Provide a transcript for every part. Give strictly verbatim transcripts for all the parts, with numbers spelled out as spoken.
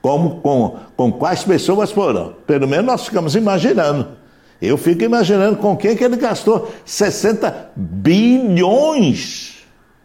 Como, com, com quais pessoas foram. Pelo menos nós ficamos imaginando. Eu fico imaginando com quem que ele gastou sessenta bilhões.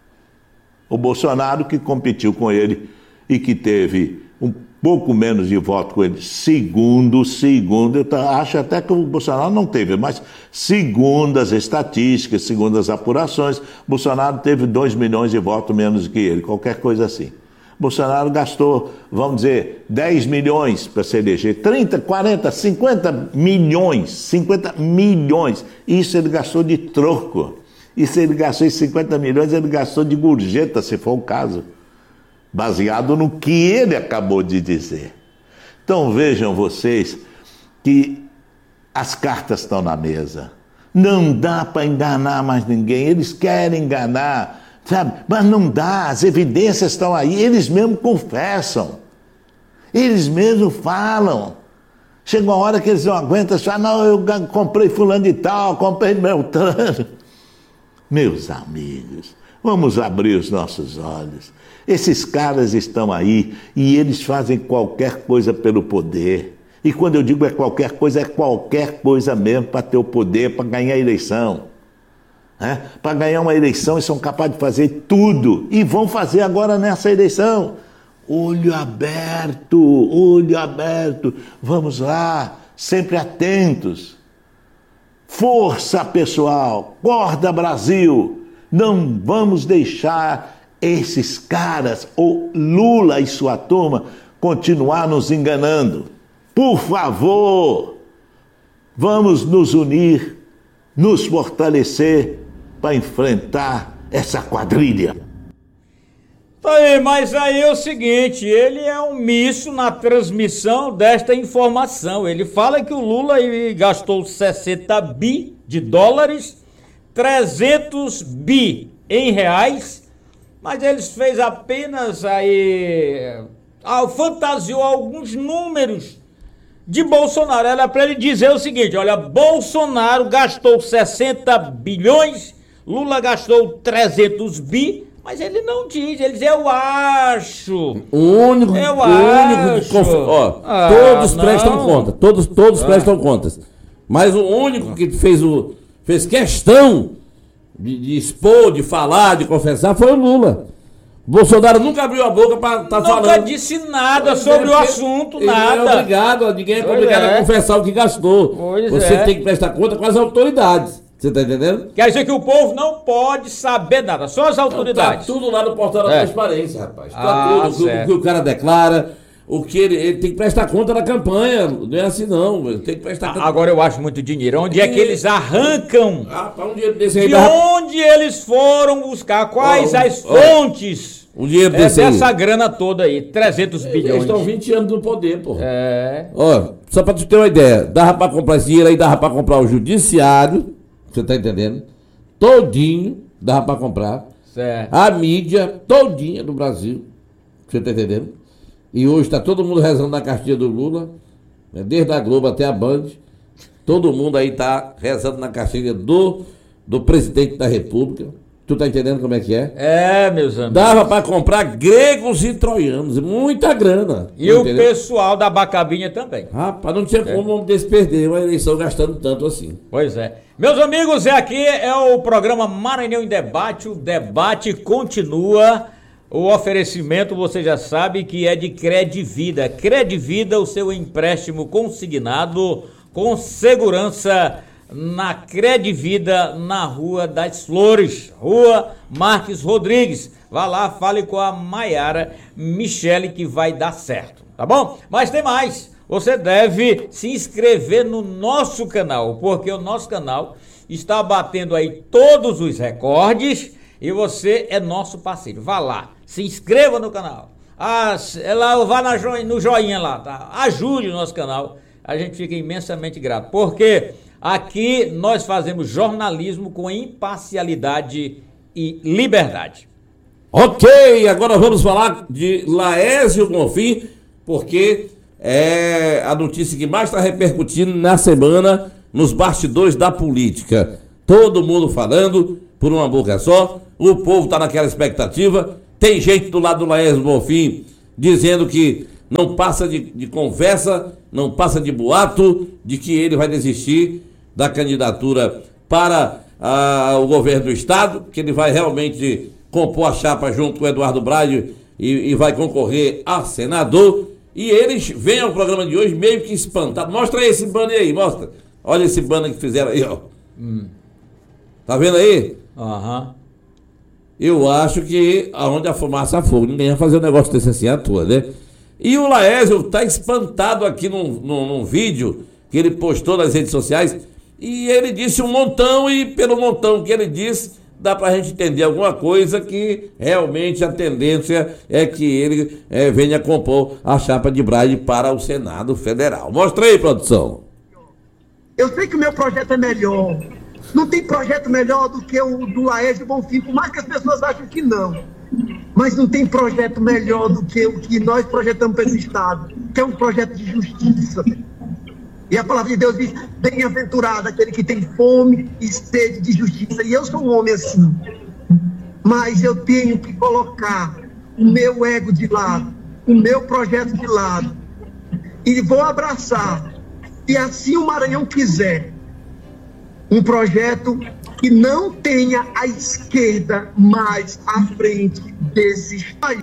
O Bolsonaro, que competiu com ele e que teve um pouco menos de voto com ele, segundo, segundo, eu acho até que o Bolsonaro não teve, mas segundo as estatísticas, segundo as apurações, Bolsonaro teve dois milhões de votos menos que ele, qualquer coisa assim. Bolsonaro gastou, vamos dizer, dez milhões para se eleger, trinta, quarenta, cinquenta milhões, cinquenta milhões, isso ele gastou de troco. E se ele gastou em cinquenta milhões, ele gastou de gorjeta, se for o caso, baseado no que ele acabou de dizer. Então vejam vocês que as cartas estão na mesa. Não dá para enganar mais ninguém, eles querem enganar, sabe? Mas não dá, as evidências estão aí, eles mesmos confessam, eles mesmos falam. Chega uma hora que eles não aguentam, falam, não, eu comprei fulano de tal, comprei Beltrano. Meus amigos, vamos abrir os nossos olhos. Esses caras estão aí e eles fazem qualquer coisa pelo poder. E quando eu digo é qualquer coisa, é qualquer coisa mesmo para ter o poder, para ganhar a eleição. É? Para ganhar uma eleição, eles são capazes de fazer tudo. E vão fazer agora nessa eleição. Olho aberto, olho aberto. Vamos lá, sempre atentos. Força, pessoal, acorda, Brasil, não vamos deixar esses caras, ou Lula e sua turma, continuar nos enganando. Por favor, vamos nos unir, nos fortalecer para enfrentar essa quadrilha. Aí, mas aí é o seguinte, ele é omisso na transmissão desta informação. Ele fala que o Lula gastou sessenta bi de dólares, trezentos bi em reais, mas eles fez apenas aí, fantasiou alguns números de Bolsonaro. Era para ele dizer o seguinte, olha, Bolsonaro gastou sessenta bilhões, Lula gastou trezentos bi, mas ele não diz, ele diz, eu acho. O único, eu o acho. único que conf... Ó, ah, todos não. prestam conta, todos, todos ah. prestam contas. Mas o único que fez, o, fez questão de, de expor, de falar, de confessar, foi o Lula. Bolsonaro nunca abriu a boca para estar tá falando. Nunca disse nada pois sobre é, o assunto, ele nada. Não é obrigado, ninguém é pois obrigado é. a confessar o que gastou. Pois Você é. tem que prestar conta com as autoridades. Você tá entendendo? Quer dizer que o povo não pode saber nada, só as autoridades. Tá tudo lá no portal da é. transparência, rapaz. Tá ah, tudo, o, o que o cara declara, o que ele, ele tem que prestar conta na campanha. Não é assim não, ele tem que prestar conta. Agora eu acho muito dinheiro. Onde é, é que eles arrancam? Ah, para um dinheiro desse aí. De dá... onde eles foram buscar? Quais oh, as oh, fontes? Um dinheiro é desse dessa aí. grana toda aí, trezentos bilhões. Eles estão vinte anos no poder, pô. É. Ó, só pra tu ter uma ideia, dava pra comprar esse dinheiro aí, dava pra comprar o judiciário. Você tá entendendo? Todinho dava pra comprar. Certo. A mídia todinha do Brasil. Você tá entendendo? E hoje tá todo mundo rezando na cartilha do Lula, né? Desde a Globo até a Band. Todo mundo aí tá rezando na cartilha do, do presidente da República. Tu tá entendendo como é que é? É, meus amigos. Dava pra comprar gregos e troianos. Muita grana. E o entendeu? Pessoal da Bacabinha também. Rapaz, não tinha é. como um homem desse perder uma eleição gastando tanto assim. Pois é. Meus amigos, é aqui é o programa Maranhão em Debate. O debate continua. O oferecimento, você já sabe que é de Credivida. Credivida, o seu empréstimo consignado com segurança na Credivida, na Rua das Flores, Rua Marques Rodrigues. Vá lá, fale com a Maiara Michele que vai dar certo, tá bom? Mas tem mais, você deve se inscrever no nosso canal, porque o nosso canal está batendo aí todos os recordes e você é nosso parceiro. Vá lá, se inscreva no canal, ah, lá, vá na jo, no joinha lá, tá? Ajude o nosso canal, a gente fica imensamente grato, porque aqui nós fazemos jornalismo com imparcialidade e liberdade. Ok, agora vamos falar de Laésio Bonfim, porque é a notícia que mais está repercutindo na semana nos bastidores da política. Todo mundo falando por uma boca só, o povo está naquela expectativa. Tem gente do lado do Laésio Bonfim dizendo que não passa de, de conversa, não passa de boato de que ele vai desistir da candidatura para a, o governo do estado, que ele vai realmente compor a chapa junto com o Eduardo Braga e, e vai concorrer a senador. E eles vêm ao programa de hoje meio que espantados. Mostra aí esse banner aí, mostra. Olha esse banner que fizeram aí, ó. Hum. Tá vendo aí? Aham. Uhum. Eu acho que aonde a fumaça há fogo, ninguém vai fazer um negócio desse assim à toa, né? E o Laésio tá espantado aqui num, num, num vídeo que ele postou nas redes sociais, e ele disse um montão, e pelo montão que ele disse, dá pra gente entender alguma coisa, que realmente a tendência é que ele é, venha compor a chapa de Braga para o Senado Federal. Mostra aí, produção. Eu sei que o meu projeto é melhor. Não tem projeto melhor do que o do Laésio Bonfim, por mais que as pessoas achem que não. Mas não tem projeto melhor do que o que nós projetamos para esse Estado, que é um projeto de justiça. E a palavra de Deus diz: bem-aventurado aquele que tem fome e sede de justiça. E eu sou um homem assim. Mas eu tenho que colocar o meu ego de lado, o meu projeto de lado. E vou abraçar, se assim o Maranhão quiser, um projeto que não tenha a esquerda mais à frente desse Estado.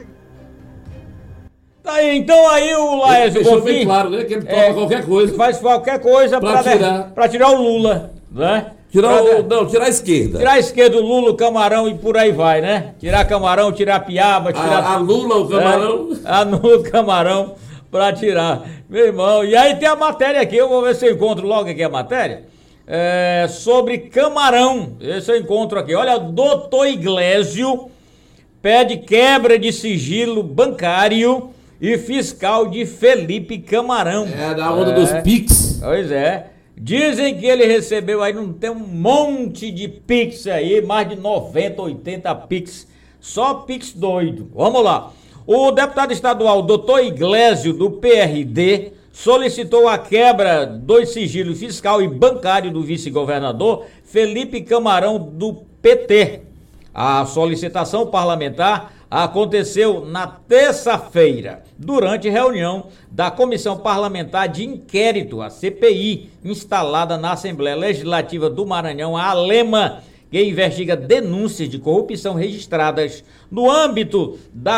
Tá aí, então aí o Laésio Bonfim, bem claro, né, que ele topa é, qualquer coisa. Faz qualquer coisa pra para tirar. Pra tirar o Lula, né? Tirar pra, o, não, tirar a esquerda. Tirar a esquerda, o Lula, o Camarão e por aí vai, né? Tirar Camarão, tirar Piaba, tirar... A, a Lula, o Camarão. É, a Lula, o Camarão, pra tirar. Meu irmão, e aí tem a matéria aqui, eu vou ver se eu encontro logo aqui a matéria. É, sobre Camarão, esse eu encontro aqui. Olha, doutor Iglesio pede quebra de sigilo bancário e fiscal de Felipe Camarão. É, da onda é, dos Pix. Pois é. Dizem que ele recebeu aí, não tem um monte de Pix aí, mais de noventa, oitenta Pix. Só Pix doido. Vamos lá. O deputado estadual doutor Iglesio, do P R D, solicitou a quebra do sigilo fiscal e bancário do vice-governador Felipe Camarão, do P T. A solicitação parlamentar aconteceu na terça-feira, durante reunião da Comissão Parlamentar de Inquérito, a C P I, instalada na Assembleia Legislativa do Maranhão, a ALEMA, que investiga denúncias de corrupção registradas no âmbito da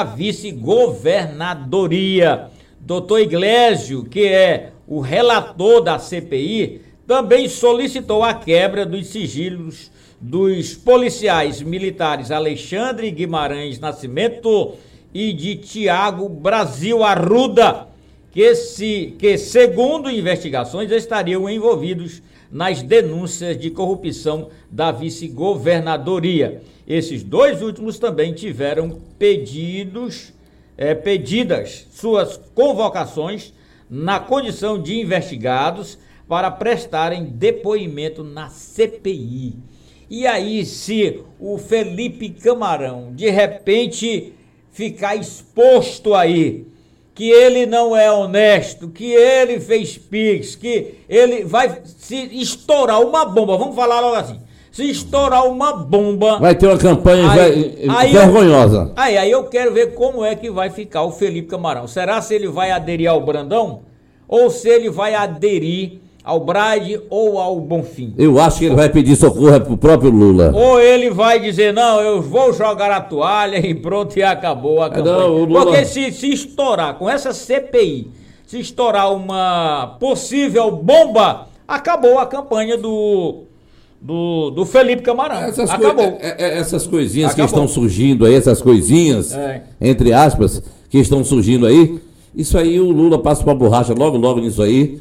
vice-governadoria. doutor Iglesio, que é o relator da C P I, também solicitou a quebra dos sigilos dos policiais militares Alexandre Guimarães Nascimento e de Tiago Brasil Arruda, que, se, que, segundo investigações, estariam envolvidos nas denúncias de corrupção da vice-governadoria. Esses dois últimos também tiveram pedidos, é, pedidas suas convocações na condição de investigados para prestarem depoimento na C P I. E aí, se o Felipe Camarão, de repente, ficar exposto aí, que ele não é honesto, que ele fez Pix, que ele vai se estourar uma bomba, vamos falar logo assim, se estourar uma bomba... Vai ter uma campanha aí, aí vergonhosa. Eu, aí, aí eu quero ver como é que vai ficar o Felipe Camarão. Será se ele vai aderir ao Brandão? Ou se ele vai aderir ao Braga ou ao Bonfim? Eu acho que ele vai pedir socorro pro próprio Lula. Ou ele vai dizer: não, eu vou jogar a toalha e pronto, e acabou a campanha. Não, o Lula... Porque se, se estourar com essa C P I, se estourar uma possível bomba, acabou a campanha do, do, do Felipe Camarão. Essas acabou. Coi essas coisinhas acabou. que estão surgindo aí, essas coisinhas, é. entre aspas, que estão surgindo aí, isso aí o Lula passa uma borracha logo, logo nisso aí.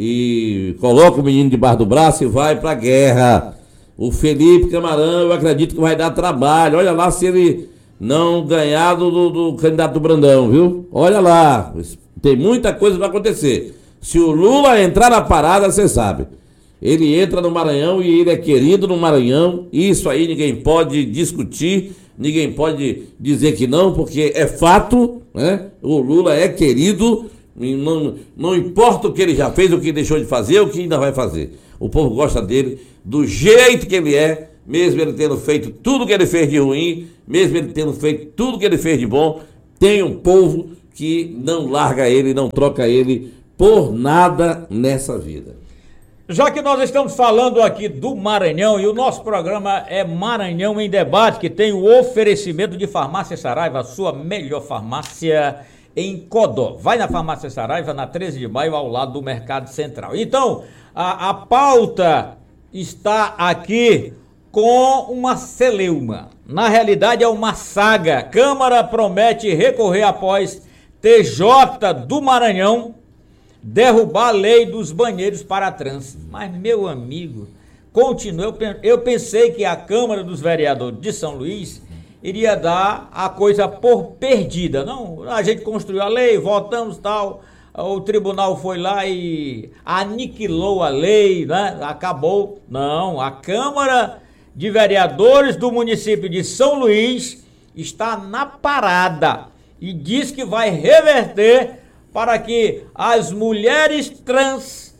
E coloca o menino debaixo do braço e vai pra guerra. O Felipe Camarão, eu acredito que vai dar trabalho. Olha lá se ele não ganhar do, do, do candidato do Brandão, viu? Olha lá, tem muita coisa pra acontecer. Se o Lula entrar na parada, você sabe, ele entra no Maranhão e ele é querido no Maranhão. Isso aí ninguém pode discutir, ninguém pode dizer que não, porque é fato, né? O Lula é querido. Não, não importa o que ele já fez, o que deixou de fazer, o que ainda vai fazer. O povo gosta dele do jeito que ele é, mesmo ele tendo feito tudo que ele fez de ruim, mesmo ele tendo feito tudo que ele fez de bom. Tem um povo que não larga ele, não troca ele por nada nessa vida. Já que nós estamos falando aqui do Maranhão e o nosso programa é Maranhão em Debate, que tem o oferecimento de Farmácia Saraiva, a sua melhor farmácia em Codó. Vai na Farmácia Saraiva, na treze de maio, ao lado do Mercado Central. Então, a, a pauta está aqui com uma celeuma. Na realidade é uma saga. Câmara promete recorrer após T J do Maranhão derrubar a lei dos banheiros para trans. Mas, meu amigo, continua. Eu pensei que a Câmara dos Vereadores de São Luís iria dar a coisa por perdida. Não, a gente construiu a lei, votamos tal, o tribunal foi lá e aniquilou a lei, né? Acabou. Não, a Câmara de Vereadores do município de São Luís está na parada e diz que vai reverter para que as mulheres trans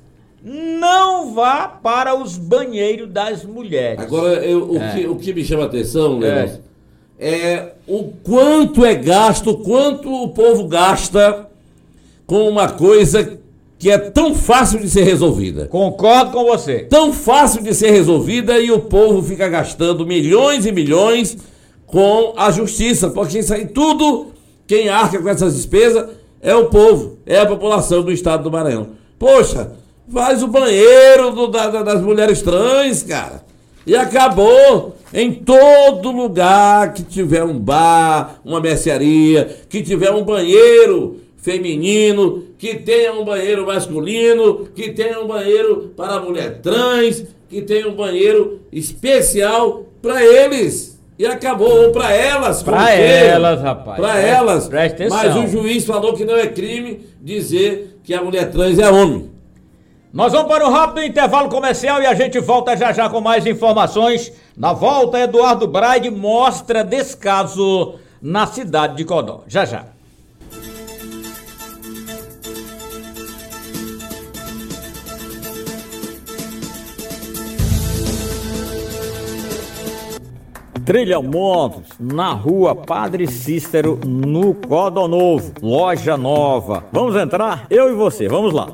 não vá para os banheiros das mulheres. Agora, eu, o, é. que, o que me chama a atenção, Leandro, é. é o quanto é gasto, o quanto o povo gasta com uma coisa que é tão fácil de ser resolvida. Concordo com você. Tão fácil de ser resolvida e o povo fica gastando milhões e milhões com a justiça, porque isso aí tudo, quem arca com essas despesas é o povo, é a população do estado do Maranhão. Poxa, faz o banheiro do, da, das mulheres trans, cara. E acabou. Em todo lugar que tiver um bar, uma mercearia, que tiver um banheiro feminino, que tenha um banheiro masculino, que tenha um banheiro para a mulher trans, que tenha um banheiro especial para eles. E acabou, para elas. Para elas, rapaz. Para elas. Presta atenção. Mas o juiz falou que não é crime dizer que a mulher trans é homem. Nós vamos para um rápido intervalo comercial e a gente volta já já com mais informações. Na volta, Eduardo Braide mostra descaso na cidade de Codó. Já já. Trilha Motos, na rua Padre Cícero, no Codó Novo, loja nova. Vamos entrar? Eu e você, vamos lá.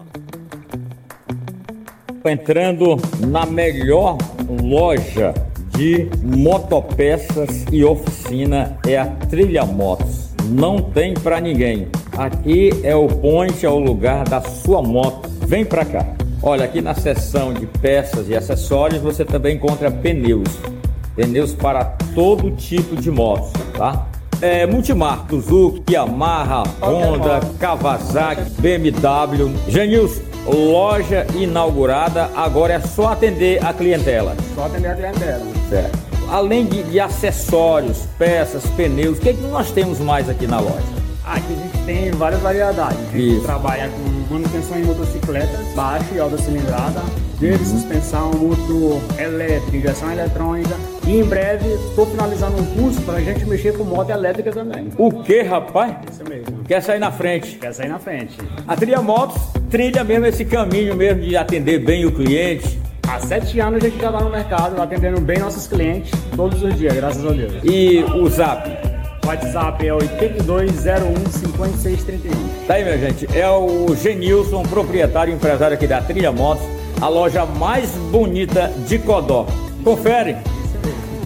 Entrando na melhor loja de motopeças e oficina é a Trilha Motos. Não tem pra ninguém. Aqui é o point, é o lugar da sua moto. Vem pra cá. Olha, aqui na seção de peças e acessórios você também encontra pneus. Pneus para todo tipo de motos, tá? É, multimarca, Suzuki, Yamaha, Honda, Kawasaki, B M W. Genilson, loja inaugurada, agora é só atender a clientela. Só atender a clientela. Certo. Além de, de acessórios, peças, pneus, o que, é que nós temos mais aqui na loja? Aqui a gente tem várias variedades. A gente Isso. trabalha com manutenção em motocicletas, baixa e alta cilindrada, desde uhum. suspensão, motor elétrica, injeção eletrônica. E em breve estou finalizando um curso para a gente mexer com moto elétrica também. O que, rapaz? Isso mesmo. Quer sair na frente? Quer sair na frente. A Trilha Motos trilha mesmo esse caminho mesmo de atender bem o cliente. Há sete anos a gente já está no mercado, atendendo bem nossos clientes todos os dias, graças a Deus. E o Zap? O WhatsApp é oito dois zero um cinco seis três um. Tá aí, minha gente. É o Genilson, proprietário e empresário aqui da Trilha Motos, a loja mais bonita de Codó. Confere.